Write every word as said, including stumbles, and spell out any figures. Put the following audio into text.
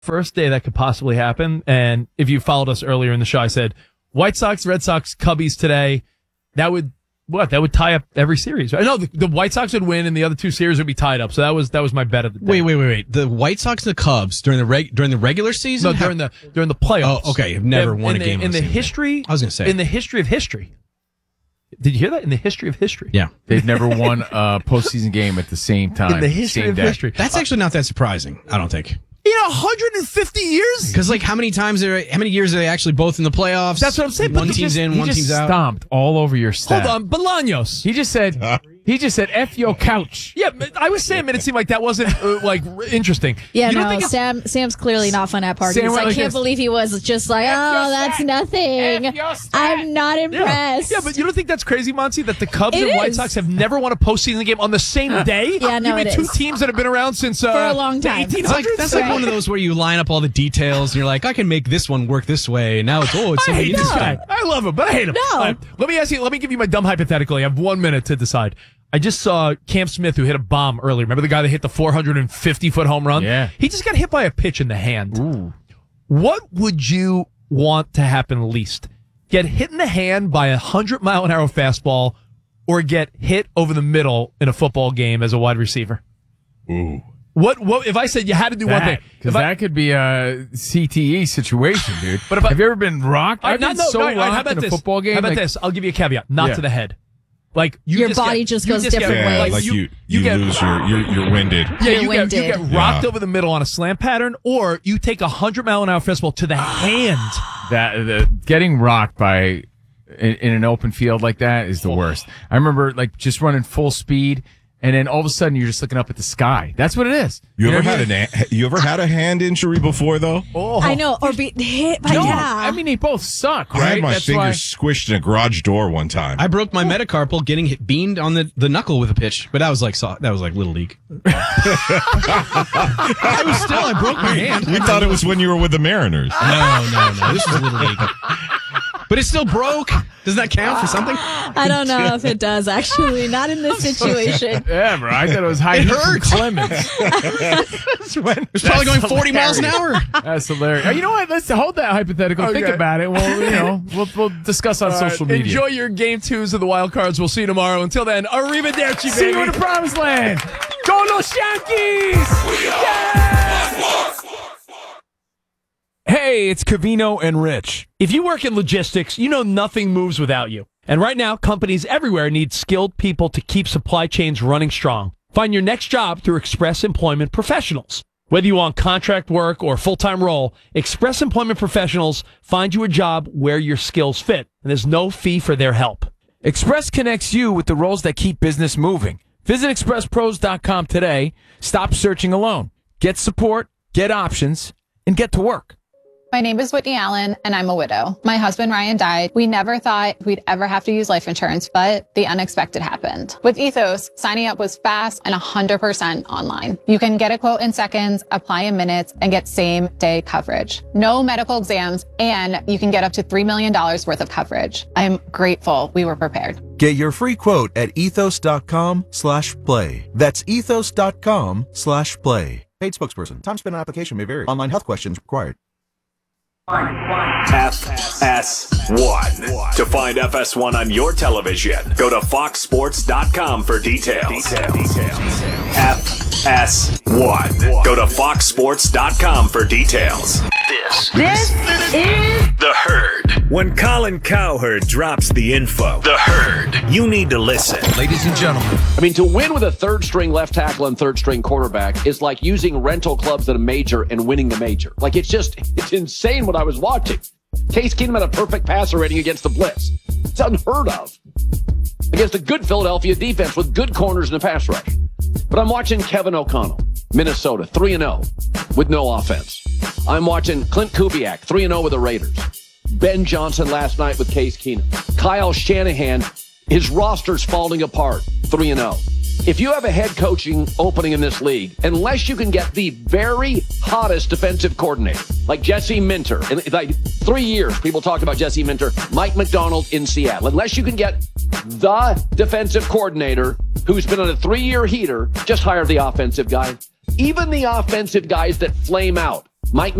first day that could possibly happen. And if you followed us earlier in the show, I said White Sox, Red Sox, Cubbies today. That would what? That would tie up every series. Right? No, the, the White Sox would win, and the other two series would be tied up. So that was that was my bet of the day. Wait, wait, wait, wait. The White Sox and the Cubs during the reg, during the regular season? No, during the during the playoffs. Oh, okay. Have never in, won in a game the, in on the the same history. day. I was gonna say in the history of history. Did you hear that? In the history of history. Yeah, they've never won a postseason game at the same time. In the history same of day. history. That's actually not that surprising. I don't think. In one hundred fifty years? Because, like, how many times are, how many years are they actually both in the playoffs? That's what I'm saying. One But team's just, in, He one just team's out. stomped all over your stat. Hold on, Bolaños. He just said, he just said, F your couch. Yeah, I was saying, but it seemed like that wasn't uh, like r- interesting. Yeah, you don't no, think it's- Sam. Sam's clearly not fun at parties. Sam I went like can't this. believe he was just like, oh, that's stat. nothing. F your stat. I'm not Yeah. impressed. Yeah, but you don't think that's crazy, Monty, that the Cubs It and White is. Sox have never won a postseason game on the same day? Yeah, no, you mean it two is. teams that have been around since uh, For a long the time. eighteen It's like, hundreds? that's like Right. one of those where you line up all the details and you're like, I can make this one work this way. And now it's, oh, it's I something hate this interesting. guy. I love him, but I hate him. No. All right, let me ask you. Let me give you my dumb hypothetical. I have one minute to decide. I just saw Cam Smith, who hit a bomb earlier. Remember the guy that hit the four hundred fifty foot home run? Yeah. He just got hit by a pitch in the hand. Ooh. What would you want to happen least? Get hit in the hand by a one hundred mile an hour fastball or get hit over the middle in a football game as a wide receiver? Ooh. What, what if I said you had to do one thing? Because If I- that could be a C T E situation, dude. But if I- Have you ever been rocked? All right, I've been not- no, so no, all right, rocked how about in a this? football game. How about like, this? I'll give you a caveat. Not Yeah. to the head. Like you Your just body get- just you goes get- different Yeah, ways. like you, you, get- lose your, you're, you're winded. Yeah, You're you get, you winded. get rocked Yeah. over the middle on a slant pattern, or you take a hundred mile an hour fastball to the hand. that the, getting rocked by in, in an open field like that is the worst. I remember like just running full speed, and then all of a sudden you're just looking up at the sky. That's what it is. You know ever what I had mean? an a- you ever had a hand injury before though? Oh, I know, or be hit by No, yeah. I mean they both suck, I right? had my That's fingers why. squished in a garage door one time. I broke my metacarpal getting hit, beamed on the, the knuckle with a pitch, but that was like so, that was like little league. I was still I broke my hand. we thought it was when you were with the Mariners. No, no, no. This was little league. But it still broke. Does that count for something? I don't know if it does, actually. Not in this situation. Yeah, bro. I thought it was high It heat from hurts. Clemens. It's probably going forty miles an hour. That's hilarious. Oh, you know what? Let's hold that hypothetical. Think Okay. about it. We'll, you know, we'll, we'll discuss on All right, social media. Enjoy your game twos of the wild cards. We'll see you tomorrow. Until then, arrivederci, See baby. you in the promised land. Go los Yankees! Hey, it's Cavino and Rich. If you work in logistics, you know nothing moves without you. And right now, companies everywhere need skilled people to keep supply chains running strong. Find your next job through Express Employment Professionals. Whether you want contract work or full-time role, Express Employment Professionals find you a job where your skills fit, and there's no fee for their help. Express connects you with the roles that keep business moving. Visit express pros dot com today. Stop searching alone. Get support, get options, and get to work. My name is Whitney Allen, and I'm a widow. My husband, Ryan, died. We never thought we'd ever have to use life insurance, but the unexpected happened. With Ethos, signing up was fast and one hundred percent online. You can get a quote in seconds, apply in minutes, and get same-day coverage. No medical exams, and you can get up to three million dollars worth of coverage. I'm grateful we were prepared. Get your free quote at ethos.com slash play. That's ethos.com slash play. Paid spokesperson. Time spent on application may vary. Online health questions required. F S one. To find F S one on your television, go to fox sports dot com for details. F S one. Go to fox sports dot com for details. This, this is The Herd. When Colin Cowherd drops the info, The Herd, you need to listen. Ladies and gentlemen. I mean, to win with a third-string left tackle and third-string quarterback is like using rental clubs at a major and winning the major. Like, it's just, it's insane what I was watching. Case Keenum had a perfect passer rating against the blitz. It's unheard of. Against a good Philadelphia defense with good corners in the pass rush. But I'm watching Kevin O'Connell, Minnesota, three and oh with no offense. I'm watching Clint Kubiak, three and oh with the Raiders. Ben Johnson last night with Case Keenum. Kyle Shanahan, his roster's falling apart, three and oh. If you have a head coaching opening in this league, unless you can get the very hottest defensive coordinator, like Jesse Minter, in like three years, people talked about Jesse Minter, Mike McDonald in Seattle. Unless you can get the defensive coordinator who's been on a three-year heater, just hire the offensive guy. Even the offensive guys that flame out, Mike